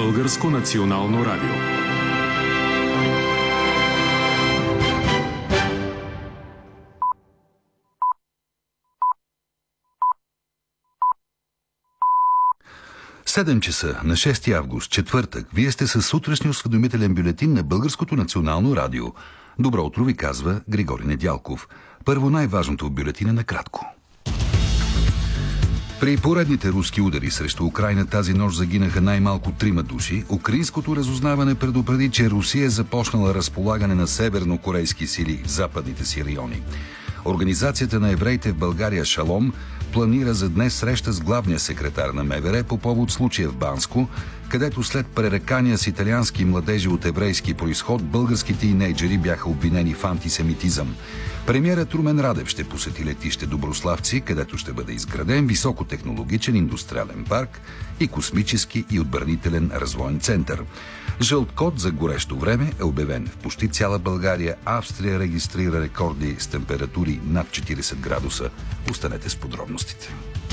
Българско национално радио. Седем часа на 6 август, четвъртък. Вие сте със сутрешния осведомителен бюлетин на Българското национално радио. Добро утро ви казва Григорий Недялков. Първо най-важното в бюлетина накратко. При поредните руски удари срещу Украйна тази нощ загинаха най-малко 3 души. Украинското разузнаване предупреди, че Русия е започнала разполагане на севернокорейски сили в западните си райони. Организацията на евреите в България Шалом планира за днес среща с главния секретар на МВР по повод случая в Банско, където след пререкания с италиански младежи от еврейски произход, български тийнейджери бяха обвинени в антисемитизъм. Премиерът Румен Радев ще посети летище Доброславци, където ще бъде изграден високотехнологичен индустриален парк и космически и отбранителен развоен център. Жълт код за горещо време е обявен в почти цяла България. Австрия регистрира рекорди с температури над 40 градуса. Останете с подробностите.